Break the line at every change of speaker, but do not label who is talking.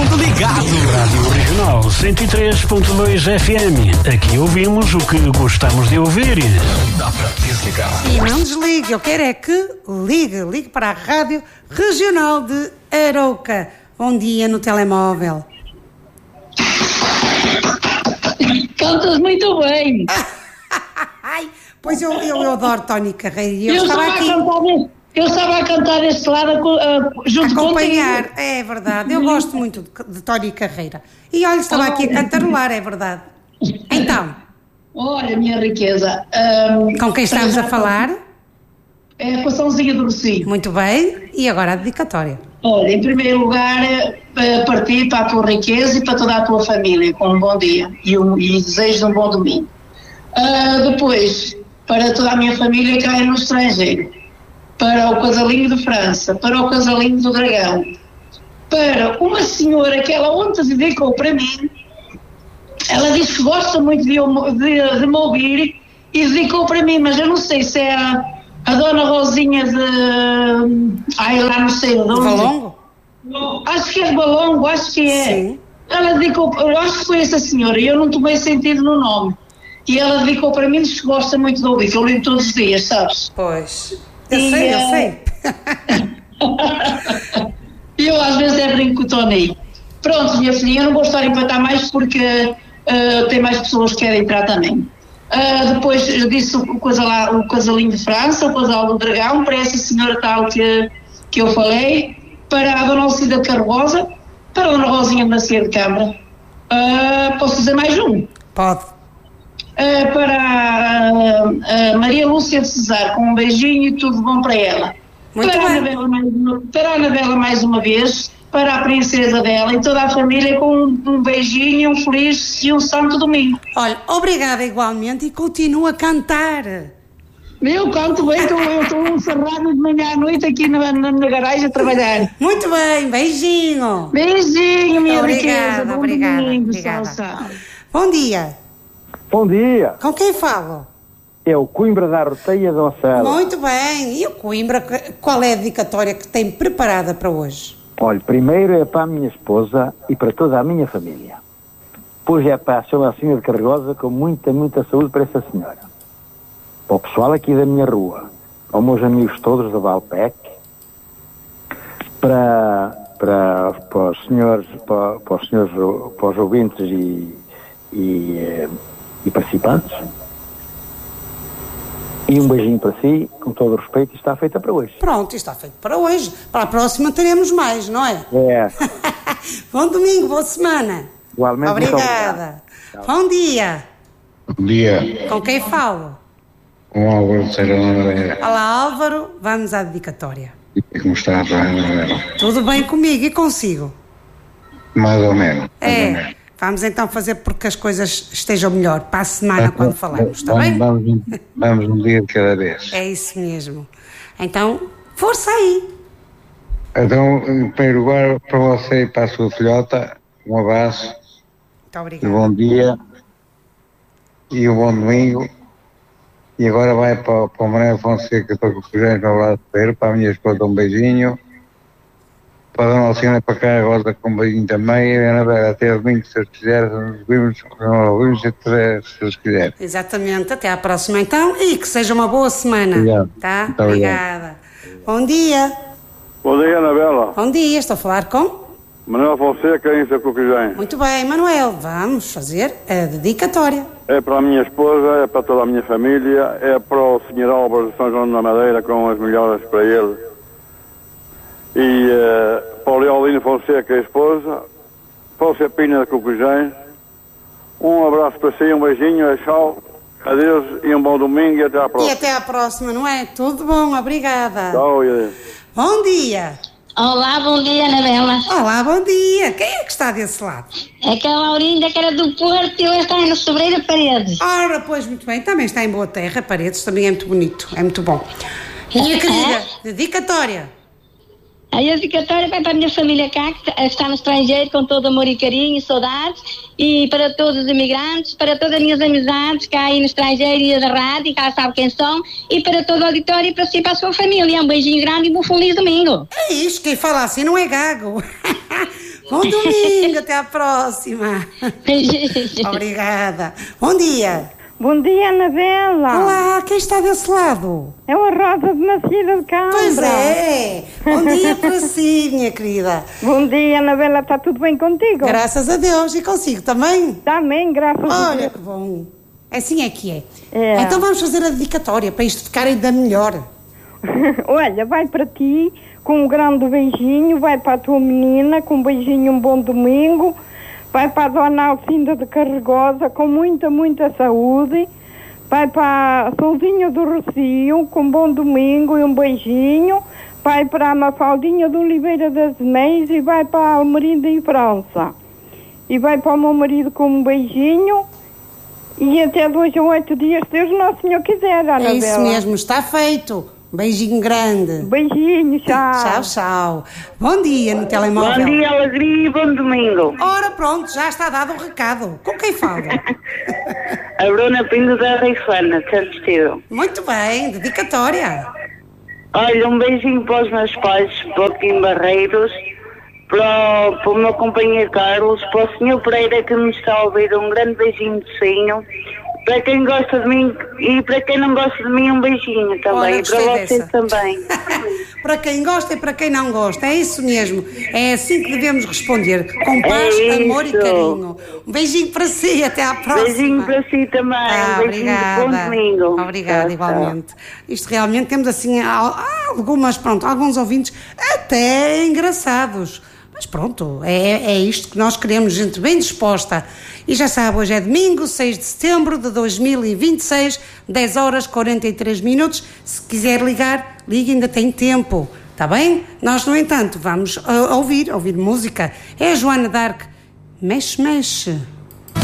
tudo ligado.
Rádio Regional 103.2 FM. Aqui ouvimos o que gostamos de ouvir.
Não dá para desligar.
E não desligue, eu quero é que ligue para a Rádio Regional de Arouca. Bom dia no telemóvel.
Cantas muito bem.
Ai, pois eu adoro Tony Carreira e
Eu estava a cantar deste lado junto com
acompanhar, é verdade. Eu gosto muito de Tony Carreira. E olha, estava aqui a cantarolar, é verdade. Então,
olha, minha riqueza.
com quem estamos a falar?
É com a Sãozinha do Rocio.
Muito bem. E agora a dedicatória.
Olha, em primeiro lugar, para ti, para a tua riqueza e para toda a tua família, com um bom dia e desejo de um bom domingo. Depois, para toda a minha família que é no estrangeiro, para o casalinho de França, para o casalinho do Dragão, para uma senhora que ela ontem dedicou para mim. Ela diz que gosta muito de me ouvir e dedicou para mim, mas eu não sei se é a dona Rosinha lá não sei de onde.
Valongo?
Acho que é de Valongo, acho que é.
Sim.
Ela dedicou, eu acho que foi essa senhora, e eu não tomei sentido no nome. E ela dedicou para mim, diz que gosta muito de ouvir, que eu ligo todos os dias, sabes?
Pois. Eu sei.
E eu às vezes brinco com o Tony. Pronto, minha filhinha, eu não vou estar a empatar mais porque tem mais pessoas que querem entrar também. Depois eu disse o casalinho de França, o casal do Dragão, para essa senhora tal que eu falei, para a dona Alcida Carbosa, para a dona Rosinha Macia de Câmara. Posso dizer mais um?
Pode.
Para a Maria Lúcia de Cesar, com um beijinho e tudo bom para ela.
Muito
para
bem.
Para a Anabela mais uma vez, para a princesa dela e toda a família com um beijinho, um feliz e um santo domingo.
Olha, obrigada igualmente e continua a cantar.
Eu canto bem, eu estou encerrado de manhã à noite aqui na garagem a trabalhar.
Muito bem, beijinho.
Beijinho, minha riqueza. Bom
Obrigada.
domingo, salsa.
Bom dia.
Bom dia,
Com quem falo?
é o Coimbra da Roteia da Ocela.
Muito bem. E o Coimbra, qual é a dedicatória que tem preparada para hoje?
Olha, primeiro é para a minha esposa e para toda a minha família. Depois é para a senhora de Carregosa, com muita, muita saúde para essa senhora. Para o pessoal aqui da minha rua, aos meus amigos todos da Valpec, para os senhores, para os ouvintes e participantes. E um beijinho para si, com todo o respeito, e está feita para hoje.
Pronto, está feito para hoje. Para a próxima teremos mais, não é?
É.
Bom domingo, boa semana.
Igualmente.
Obrigada. Bom dia.
Bom dia,
Com quem falo?
com o Álvaro de Serra da Madeira.
Olá, Álvaro. Vamos à dedicatória.
E como está a Madeira?
Tudo bem comigo e consigo?
Mais ou menos.
É. Vamos então fazer porque as coisas estejam melhor para a semana quando falamos, está bem?
Vamos um dia de cada vez.
É isso mesmo. Então, força aí.
Então, em primeiro lugar, para você e para a sua filhota, um abraço,
Muito
e
obrigada.
bom dia, e um bom domingo. E agora vai para o Manuel Fonseca, para o Fujante, ao lado de Pedro, para a minha esposa um beijinho. Para a dona Alcina para cá, agora com um beijinho também. E a Anabela, até domingo, se Deus quiser, nos vimos até se Deus quiser.
Exatamente. Até à próxima então e que seja uma boa semana.
Obrigado.
Tá?
Muito
Obrigada. Bom dia.
Bom dia, Anabela.
Bom dia. Estou a falar com...
Manuel Fonseca, em Sacuquijém.
Muito bem, Manuel. Vamos fazer a dedicatória.
É para a minha esposa, é para toda a minha família, é para o Sr. Álvaro de São João da Madeira, com as melhoras para ele. E para o Leolino Fonseca, a esposa, para o Cepina de Cucujém. Um abraço para si, um beijinho, tchau, adeus e um bom domingo e até à
E
próxima.
até à próxima, não é? Tudo bom, obrigada.
Tchau, e adeus.
Bom dia.
Olá, bom dia, Anabela.
Olá, bom dia. Quem é que está desse lado?
É que a Laurinda, que era do Porto, e hoje está aí no Sobreira Paredes.
Ora, pois, muito bem. Também está em boa terra. Paredes também é muito bonito. É muito bom. Minha querida, dedicatória.
A dedicatória vai para a minha família cá, que está no estrangeiro, com todo amor e carinho e saudades, e para todos os imigrantes, para todas as minhas amizades cá aí no estrangeiro e da rádio, cá sabe quem são, e para todo o auditório e para si e para a sua família. Um beijinho grande e um feliz domingo.
É isto, quem fala assim não é gago. Bom domingo, até à próxima. Obrigada. Bom dia.
Bom dia, Anabela.
Olá, quem está desse lado?
É a Rosa de Macida de Câmara.
Pois é. Bom dia para si, minha querida.
Bom dia, Anabela. Está tudo bem contigo?
Graças a Deus. E consigo também?
Também, graças a Deus.
Olha que bom. Assim é que é. Então vamos fazer a dedicatória para isto ficar ainda melhor.
Olha, vai para ti com um grande beijinho, vai para a tua menina com um beijinho, um bom domingo. Vai para a Dona Alcinda de Carregosa com muita, muita saúde. Vai para a Soldinha do Rocio com um bom domingo e um beijinho. Vai para a Mafaldinha de Oliveira das Meias e vai para a Almerinda em França. E vai para o meu marido com um beijinho. E até 2 a 8 dias, se Deus Nosso Senhor quiser, Anabela.
É isso mesmo, está feito. Beijinho grande.
Beijinho, tchau.
Tchau, tchau. Bom dia no telemóvel.
Bom dia, alegria e bom domingo.
Ora, pronto, já está dado o recado. Com quem fala?
A Bruna Pinto da Reifana, Santo Estilo.
Muito bem, dedicatória.
Olha, um beijinho para os meus pais, para o Kim Barreiros, para o meu companheiro Carlos, para o Sr. Pereira que me está a ouvir, um grande beijinho de senho. Para quem gosta de mim e para quem não gosta de mim, um beijinho também.
Olha,
e para vocês também.
Para quem gosta e para quem não gosta, é isso mesmo. É assim que devemos responder. Com paz, amor e carinho. Um beijinho para si, até à próxima.
Beijinho para si também. Um beijinho de bom domingo.
Obrigada, igualmente. Isto realmente temos assim alguns ouvintes até engraçados. Mas pronto, é isto que nós queremos, gente bem disposta. E já sabe, hoje é domingo, 6 de setembro de 2026, 10 horas 43 minutos. Se quiser ligar, ligue, ainda tem tempo, está bem? Nós, no entanto, vamos ouvir música. É a Joana d'Arc, Mexe, Mexe.